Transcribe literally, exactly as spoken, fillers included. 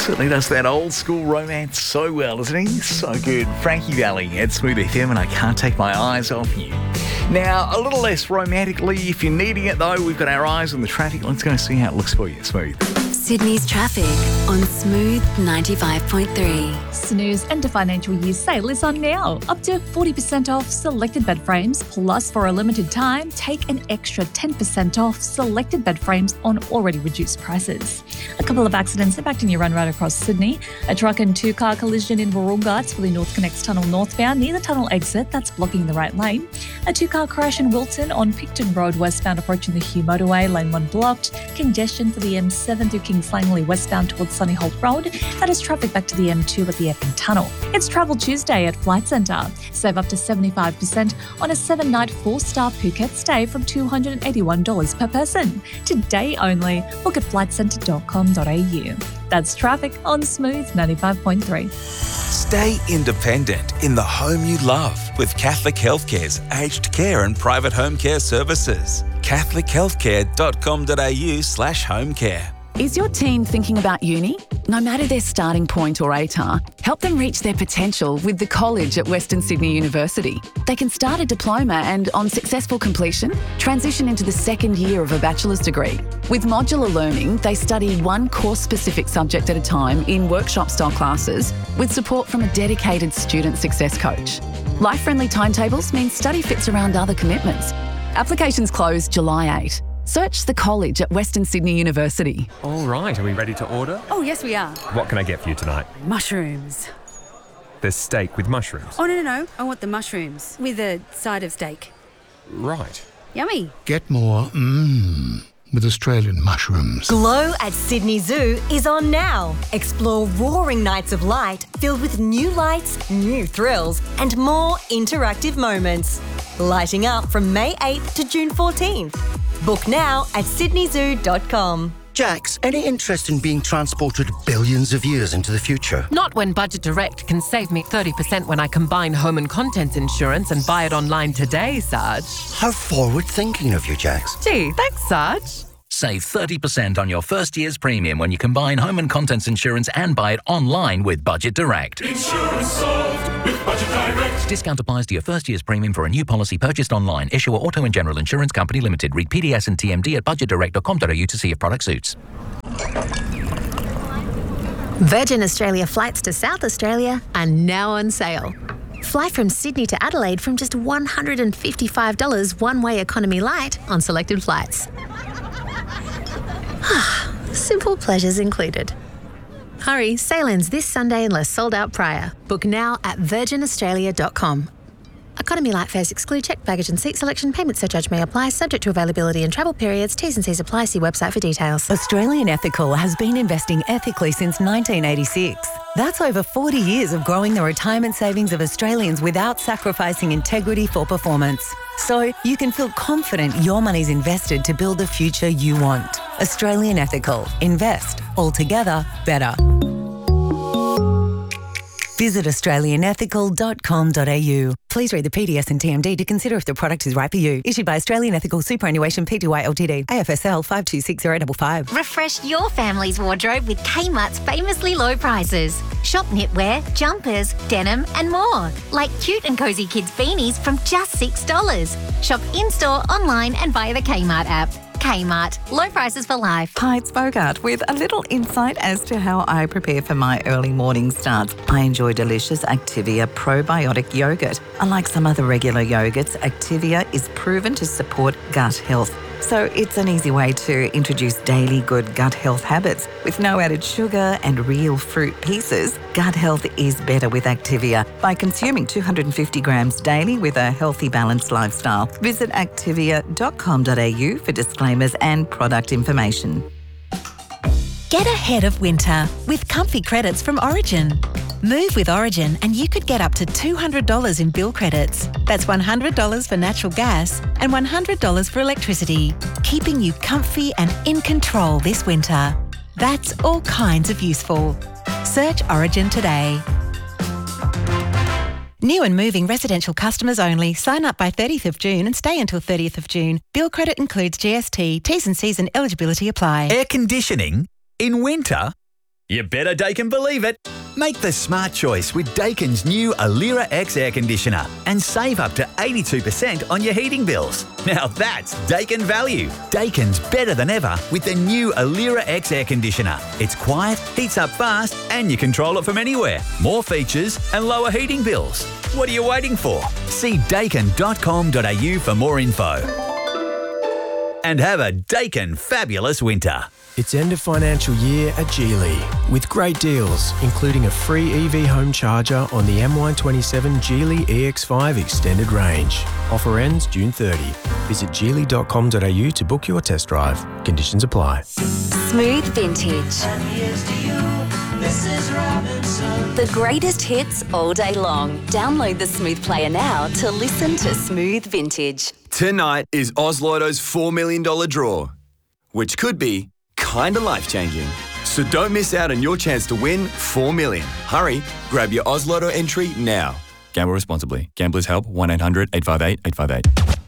Certainly does that old school romance so well, doesn't he? So good. Frankie Valli at Smooth F M, and I can't take my eyes off you. Now, a little less romantically, if you're needing it though, we've got our eyes on the traffic. Let's go see how it looks for you. Smooth. Sydney's traffic on Smooth ninety-five point three. Snooze end of financial year sale is on now. Up to forty percent off selected bed frames, plus for a limited time, take an extra ten percent off selected bed frames on already reduced prices. A couple of accidents impacting your run right across Sydney. A truck and two-car collision in Warunga, it's for the North Connects Tunnel northbound near the tunnel exit, that's blocking the right lane. A two-car crash in Wilton on Picton Road westbound approaching the Hugh motorway, lane one blocked. Congestion for the M seven through Kings Langley westbound towards Sunnyholt Road. That is traffic back to the M two at the Epping Tunnel. It's Travel Tuesday at Flight Centre. Save up to seventy-five percent on a seven-night four-star Phuket stay from two hundred eighty-one dollars per person. Today only. Book at flight centre dot com dot a u. That's traffic on Smooth ninety-five point three. Stay independent in the home you love with Catholic Healthcare's aged care and private home care services. catholic healthcare dot com dot a u slash home care. Is your teen thinking about uni? No matter their starting point or A T A R, help them reach their potential with the college at Western Sydney University. They can start a diploma and, on successful completion, transition into the second year of a bachelor's degree. With modular learning, they study one course-specific subject at a time in workshop-style classes with support from a dedicated student success coach. Life-friendly timetables mean study fits around other commitments. Applications close July eighth. Search the college at Western Sydney University. All right, are we ready to order? Oh, yes, we are. What can I get for you tonight? Mushrooms. There's steak with mushrooms. Oh, no, no, no. I want the mushrooms with a side of steak. Right. Yummy. Get more mmm with Australian mushrooms. Glow at Sydney Zoo is on now. Explore roaring nights of light filled with new lights, new thrills, and more interactive moments. Lighting up from May eighth to June fourteenth. Book now at sydney zoo dot com. Jax, any interest in being transported billions of years into the future? Not when Budget Direct can save me thirty percent when I combine home and contents insurance and buy it online today, Sarge. How forward-thinking of you, Jax. Gee, thanks, Sarge. Save thirty percent on your first year's premium when you combine home and contents insurance and buy it online with Budget Direct. Insurance solved with Budget Direct. Discount applies to your first year's premium for a new policy purchased online. Issuer Auto and General Insurance Company Limited. Read P D S and T M D at budget direct dot com dot a u to see if product suits. Virgin Australia flights to South Australia are now on sale. Fly from Sydney to Adelaide from just one hundred fifty-five dollars one-way economy light on selected flights. Simple pleasures included. Hurry, sale ends this Sunday unless sold out prior. Book now at virgin australia dot com. Economy light fares exclude checked baggage and seat selection. Payment surcharge may apply, subject to availability and travel periods. T's and C's apply. See website for details. Australian Ethical has been investing ethically since nineteen eighty-six. That's over forty years of growing the retirement savings of Australians without sacrificing integrity for performance. So you can feel confident your money's invested to build the future you want. Australian Ethical. Invest. Altogether better. Visit australian ethical dot com dot a u. Please read the P D S and T M D to consider if the product is right for you. Issued by Australian Ethical Superannuation Pty Ltd. A F S L five two six zero five five. Refresh your family's wardrobe with Kmart's famously low prices. Shop knitwear, jumpers, denim and more. Like cute and cosy kids beanies from just six dollars. Shop in-store, online and via the Kmart app. Kmart. Low prices for life. Hi, it's Bogart with a little insight as to how I prepare for my early morning starts. I enjoy delicious Activia probiotic yogurt. Unlike some other regular yogurts, Activia is proven to support gut health. So it's an easy way to introduce daily good gut health habits. With no added sugar and real fruit pieces, gut health is better with Activia by consuming two hundred fifty grams daily with a healthy, balanced lifestyle. Visit activia dot com dot a u for disclaimers and product information. Get ahead of winter with comfy credits from Origin. Move with Origin and you could get up to two hundred dollars in bill credits. That's one hundred dollars for natural gas and one hundred dollars for electricity, keeping you comfy and in control this winter. That's all kinds of useful. Search Origin today. New and moving residential customers only. Sign up by thirtieth of June and stay until thirtieth of June. Bill credit includes G S T. T's and C's and eligibility apply. Air conditioning in winter? You better Daikin believe it. Make the smart choice with Daikin's new Alira X air conditioner and save up to eighty-two percent on your heating bills. Now that's Daikin value. Daikin's better than ever with the new Alira X air conditioner. It's quiet, heats up fast, and you control it from anywhere. More features and lower heating bills. What are you waiting for? See daikin dot com dot a u for more info. And have a Daikin fabulous winter. It's end of financial year at Geely with great deals, including a free E V home charger on the M Y twenty-seven Geely E X five extended range. Offer ends June thirtieth. Visit geely dot com dot a u to book your test drive. Conditions apply. Smooth Vintage. The greatest hits all day long. Download the Smooth Player now to listen to Smooth Vintage. Tonight is Oz Lotto's four million dollars draw, which could be kinda life-changing. So don't miss out on your chance to win four million dollars. Hurry, grab your Oz Lotto entry now. Gamble responsibly. Gamblers help one eight hundred eight five eight eight five eight.